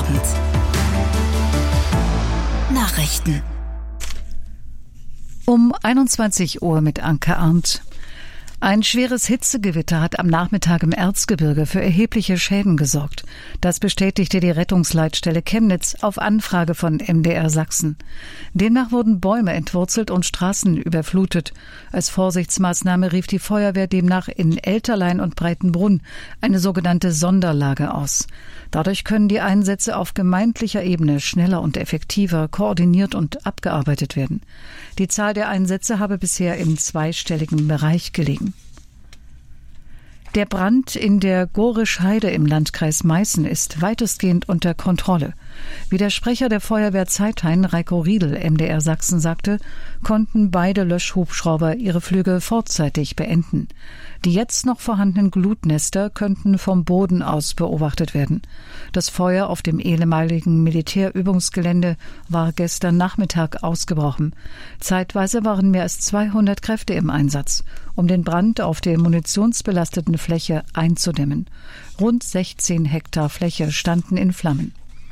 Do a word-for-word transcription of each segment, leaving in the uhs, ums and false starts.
Ruhrgebiet. Nachrichten. Um einundzwanzig Uhr mit Anke Arndt. Ein schweres Hitzegewitter hat am Nachmittag im Erzgebirge für erhebliche Schäden gesorgt. Das bestätigte die Rettungsleitstelle Chemnitz auf Anfrage von M D R Sachsen. Demnach wurden Bäume entwurzelt und Straßen überflutet. Als Vorsichtsmaßnahme rief die Feuerwehr demnach in Elterlein und Breitenbrunn eine sogenannte Sonderlage aus. Dadurch können die Einsätze auf gemeindlicher Ebene schneller und effektiver koordiniert und abgearbeitet werden. Die Zahl der Einsätze habe bisher im zweistelligen Bereich gelegen. Der Brand in der Gorisch-Heide im Landkreis Meißen ist weitestgehend unter Kontrolle. Wie der Sprecher der Feuerwehr Zeithain, Reiko Riedel, M D R Sachsen, sagte, konnten beide Löschhubschrauber ihre Flüge vorzeitig beenden. Die jetzt noch vorhandenen Glutnester könnten vom Boden aus beobachtet werden. Das Feuer auf dem ehemaligen Militärübungsgelände war gestern Nachmittag ausgebrochen. Zeitweise waren mehr als zweihundert Kräfte im Einsatz, um den Brand auf der munitionsbelasteten Fläche einzudämmen. Rund sechzehn Hektar Fläche standen in Flammen.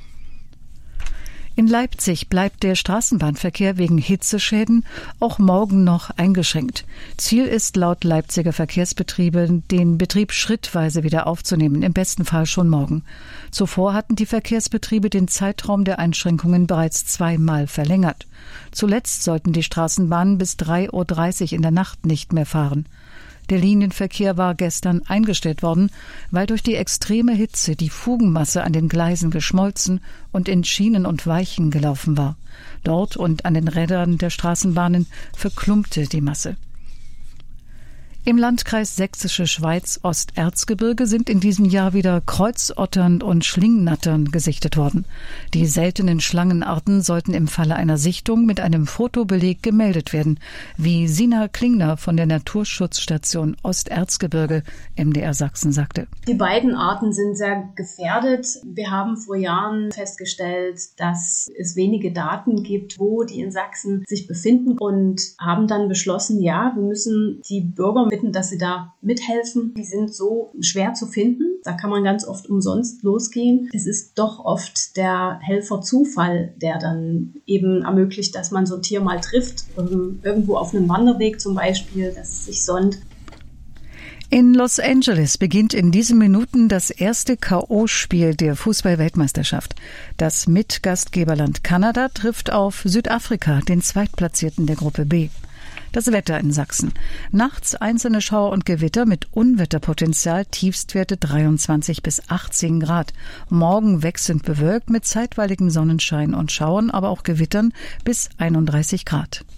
In Leipzig bleibt der Straßenbahnverkehr wegen Hitzeschäden auch morgen noch eingeschränkt. Ziel ist laut Leipziger Verkehrsbetriebe, den Betrieb schrittweise wieder aufzunehmen, im besten Fall schon morgen. Zuvor hatten die Verkehrsbetriebe den Zeitraum der Einschränkungen bereits zweimal verlängert. Zuletzt sollten die Straßenbahnen bis drei Uhr dreißig in der Nacht nicht mehr fahren. Der Linienverkehr war gestern eingestellt worden, weil durch die extreme Hitze die Fugenmasse an den Gleisen geschmolzen und in Schienen und Weichen gelaufen war. Dort und an den Rädern der Straßenbahnen verklumpte die Masse. Im Landkreis Sächsische Schweiz Osterzgebirge sind in diesem Jahr wieder Kreuzottern und Schlingnattern gesichtet worden. Die seltenen Schlangenarten sollten im Falle einer Sichtung mit einem Fotobeleg gemeldet werden, wie Sina Klingner von der Naturschutzstation Osterzgebirge M D R Sachsen sagte. Die beiden Arten sind sehr gefährdet. Wir haben vor Jahren festgestellt, dass es wenige Daten gibt, wo die in Sachsen sich befinden, und haben dann beschlossen, ja, wir müssen die Bürger bitten, dass sie da mithelfen. Die sind so schwer zu finden. Da kann man ganz oft umsonst losgehen. Es ist doch oft der Helfer Zufall, der dann eben ermöglicht, dass man so ein Tier mal trifft. Irgendwo auf einem Wanderweg zum Beispiel, dass es sich sonnt. In Los Angeles beginnt in diesen Minuten das erste K O-Spiel der Fußball-Weltmeisterschaft. Das Mitgastgeberland Kanada trifft auf Südafrika, den Zweitplatzierten der Gruppe B. Das Wetter in Sachsen. Nachts einzelne Schauer und Gewitter mit Unwetterpotenzial, Tiefstwerte dreiundzwanzig bis achtzehn Grad. Morgen wechselnd bewölkt mit zeitweiligem Sonnenschein und Schauern, aber auch Gewittern bis einunddreißig Grad.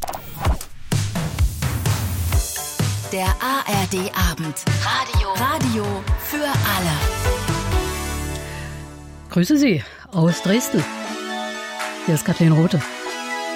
Der A R D-Abend. Radio. Radio für alle. Grüße Sie aus Dresden. Hier ist Kathleen Rothe.